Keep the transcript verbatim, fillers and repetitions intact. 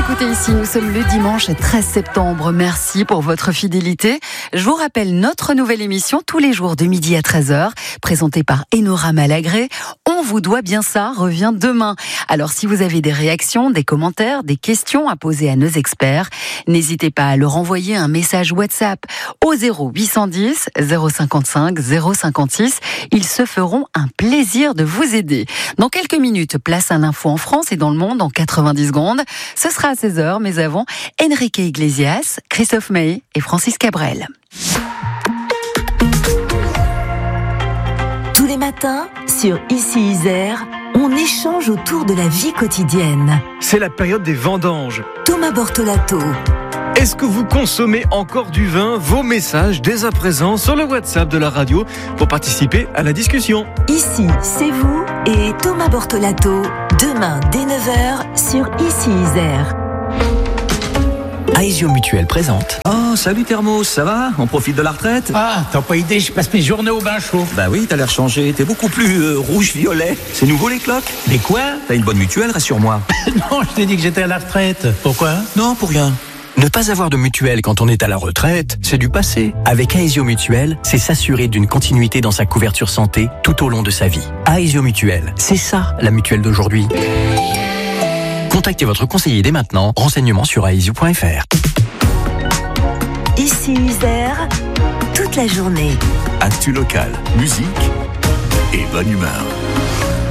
écoutez ici, nous sommes le dimanche treize septembre. Merci pour votre fidélité. Je vous rappelle notre nouvelle émission tous les jours de midi à treize heures, présentée par Enora Malagré. On vous doit bien ça, revient demain. Alors si vous avez des réactions, des commentaires, des questions à poser à nos experts, n'hésitez pas à leur envoyer un message WhatsApp au zéro huit cent dix zéro cinquante-cinq zéro cinquante-six. Ils se feront un plaisir de vous aider. Dans quelques minutes, place à l'info en France et dans le monde en quatre-vingt-dix secondes. Ce sera à seize heures, mais avant, Enrique Iglesias, Christophe Maé et Francis Cabrel. Tous les matins, sur Ici Isère, on échange autour de la vie quotidienne. C'est la période des vendanges. Thomas Bortolato. Est-ce que vous consommez encore du vin? Vos messages dès à présent sur le WhatsApp de la radio pour participer à la discussion. Ici, c'est vous et Thomas Bortolato. Demain, dès neuf heures, sur Ici Isère. Aesio Mutuel présente. Oh, salut Thermos, ça va? On profite de la retraite? Ah, t'as pas idée, je passe mes journées au bain chaud. Bah oui, t'as l'air changé, t'es beaucoup plus euh, rouge-violet. C'est nouveau les cloques? Mais quoi? T'as une bonne mutuelle, rassure-moi. Non, je t'ai dit que j'étais à la retraite. Pourquoi? Non, pour rien. Ne pas avoir de mutuelle quand on est à la retraite, c'est du passé. Avec Aesio Mutuel, c'est s'assurer d'une continuité dans sa couverture santé tout au long de sa vie. Aesio Mutuel, c'est ça la mutuelle d'aujourd'hui. Contactez votre conseiller dès maintenant. Renseignements sur aesio point f r. Ici Isère, toute la journée. Actu local, musique et bonne humeur.